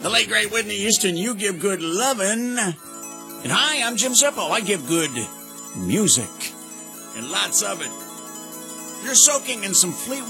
The late great Whitney Houston, you give good lovin'. And hi, I'm Jim Zippo. I give good music. And lots of it. You're soaking in some Fleetwood